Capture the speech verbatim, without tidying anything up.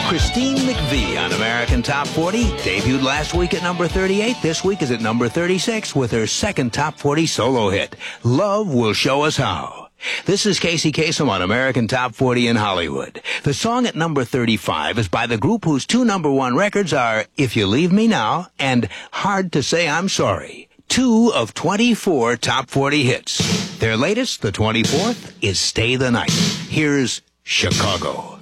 Christine McVie on American Top forty. Debuted last week at number thirty-eight. This week is at number thirty-six with her second Top forty solo hit, Love Will Show Us How. This is Casey Kasem on American Top forty in Hollywood. The song at number thirty-five is by the group whose two number one records are If You Leave Me Now and Hard to Say I'm Sorry. Two of twenty-four Top forty hits. Their latest, the twenty-fourth, is Stay the Night. Here's Chicago.